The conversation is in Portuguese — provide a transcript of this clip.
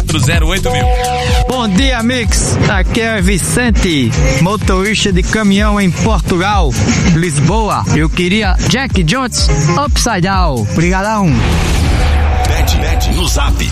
3408 mil. Bom dia, Mix. Aqui é Vicente, motorista de caminhão em Portugal, Lisboa. Eu queria Jack Jones Upside Down. Obrigadão. Bet no Zap.